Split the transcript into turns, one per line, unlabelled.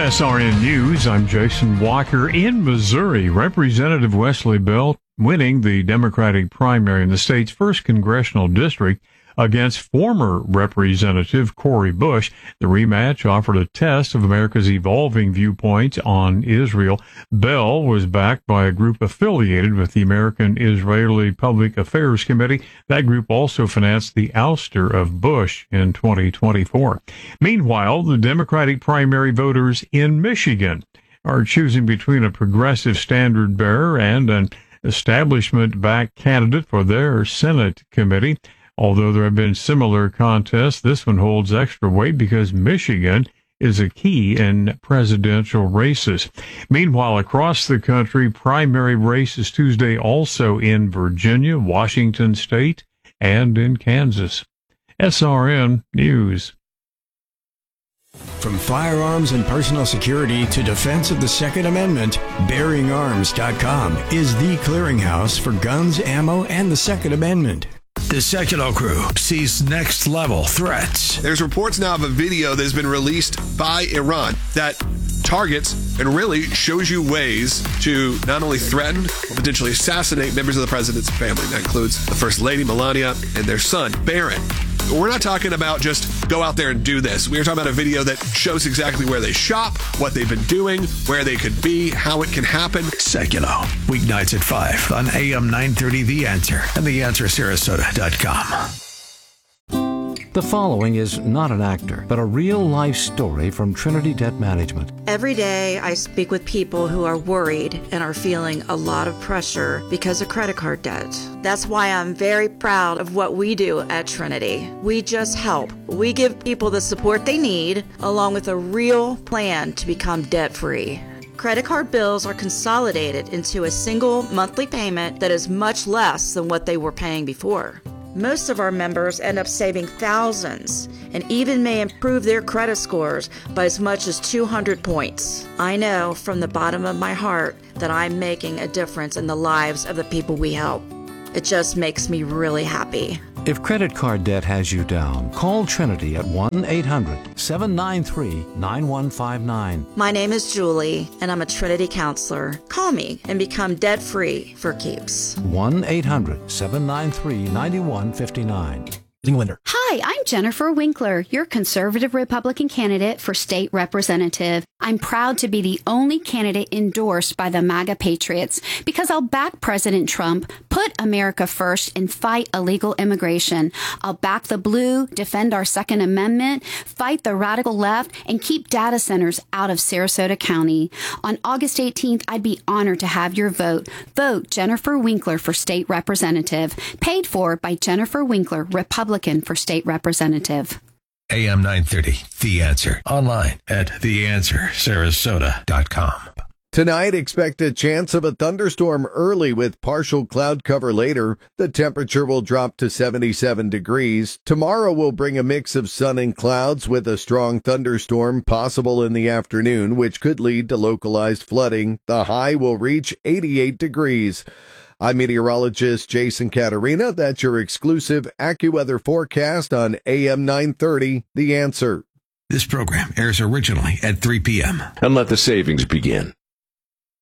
SRN News, I'm Jason Walker. In Missouri, Representative Wesley Bell winning the Democratic primary in the state's first congressional district against former Representative Cori Bush. The rematch offered a test of America's evolving viewpoint on Israel. Bell was backed by a group affiliated with the American Israeli Public Affairs Committee. That group also financed the ouster of Bush in 2024. Meanwhile, the Democratic primary voters in Michigan are choosing between a progressive standard bearer and an establishment-backed candidate for their Senate committee. Although there have been similar contests, this one holds extra weight because Michigan is a key in presidential races. Meanwhile, across the country, primary races Tuesday also in Virginia, Washington State, and in Kansas. SRN News.
From firearms and personal security to defense of the Second Amendment, BearingArms.com is the clearinghouse for guns, ammo, and the Second Amendment. The Secular Crew sees next-level threats.
There's reports now of a video that has been released by Iran that targets and really shows you ways to not only threaten or potentially assassinate members of the president's family. That includes the First Lady, Melania, and their son, Barron. We're not talking about just go out there and do this. We're talking about a video that shows exactly where they shop, what they've been doing, where they could be, how it can happen.
Secular, weeknights at 5 on AM 930 The Answer and TheAnswerSarasota.com.
The following is not an actor, but a real-life story from Trinity Debt Management.
Every day, I speak with people who are worried and are feeling a lot of pressure because of credit card debt. That's why I'm very proud of what we do at Trinity. We just help. We give people the support they need, along with a real plan to become debt-free. Credit card bills are consolidated into a single monthly payment that is much less than what they were paying before. Most of our members end up saving thousands and even may improve their credit scores by as much as 200 points. I know from the bottom of my heart that I'm making a difference in the lives of the people we help. It just makes me really happy.
If credit card debt has you down, call Trinity at 1-800-793-9159.
My name is Julie, and I'm a Trinity counselor. Call me and become debt-free for keeps.
1-800-793-9159.
Hi, I'm Jennifer Winkler, your conservative Republican candidate for state representative. I'm proud to be the only candidate endorsed by the MAGA Patriots because I'll back President Trump, put America first, and fight illegal immigration. I'll back the blue, defend our Second Amendment, fight the radical left, and keep data centers out of Sarasota County. On August 18th, I'd be honored to have your vote. Vote Jennifer Winkler for state representative. Paid for by Jennifer Winkler, Republican for state representative.
AM 930, The Answer. Online at TheAnswerSarasota.com.
Tonight, expect a chance of a thunderstorm early with partial cloud cover later. The temperature will drop to 77 degrees. Tomorrow will bring a mix of sun and clouds with a strong thunderstorm possible in the afternoon, which could lead to localized flooding. The high will reach 88 degrees. I'm meteorologist Jason Caterina. That's your exclusive AccuWeather forecast on AM 930, The Answer.
This program airs originally at 3 p.m.
And let the savings begin.